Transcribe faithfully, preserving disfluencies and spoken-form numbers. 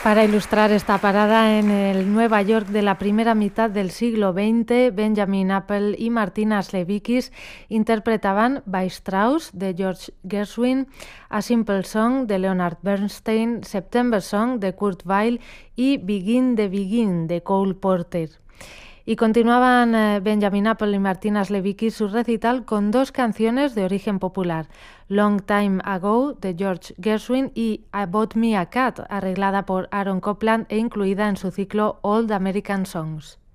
Para ilustrar esta parada en el Nueva York de la primera mitad del siglo veinte, Benjamin Apple y Martina Slevikis interpretaban By Strauss de George Gershwin, A Simple Song de Leonard Bernstein, September Song de Kurt Weill y Begin the Begin de Cole Porter. Y continuaban eh, Benjamin Apple y Martina Slevikis su recital con dos canciones de origen popular, Long Time Ago de George Gershwin y I Bought Me a Cat, arreglada por Aaron Copland e incluida en su ciclo Old American Songs.